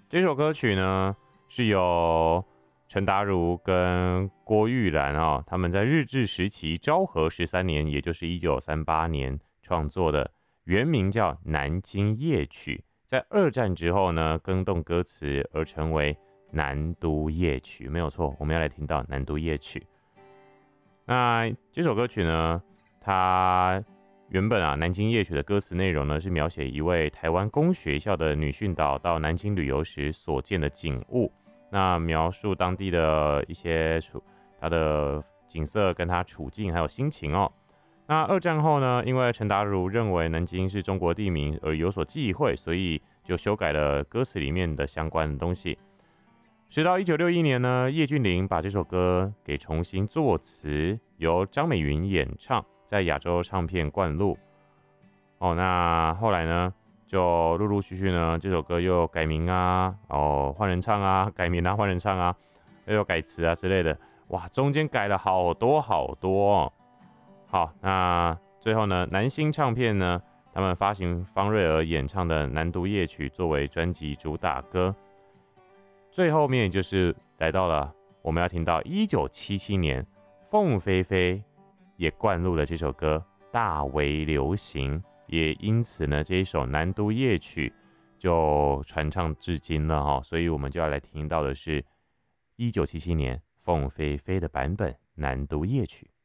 这首歌曲呢是由陈达如跟郭玉兰他们在日治时期昭和13年，也就是1938年创作的，原名叫《南京夜曲》。在二战之后呢，更动歌词而成为《南都夜曲》，没有错。我们要来听到《南都夜曲》。那这首歌曲呢，它原本《南京夜曲》的歌词内容呢，是描写一位台湾公学校的女训导到南京旅游时所见的景物，那描述当地的一些它的景色跟它处境还有心情哦。那二战后呢，因为陈达如认为南京是中国地名而有所忌讳，所以就修改了歌词里面的相关的东西。直到1961年呢，叶俊麟把这首歌给重新作词，由张美云演唱，在亚洲唱片灌录。那后来呢，就陆陆续续呢，这首歌又改名换人唱改名换人唱又改词之类的，哇，中间改了好多好多哦。好，那最后呢，南星唱片呢，他们发行方瑞儿演唱的《南都夜曲》作为专辑主打歌。最后面就是来到了我们要听到1977年，凤飞飞也灌录了这首歌，大为流行，也因此呢，这一首《南都夜曲》就传唱至今了所以我们就要来听到的是1977年凤飞飞的版本《南都夜曲》。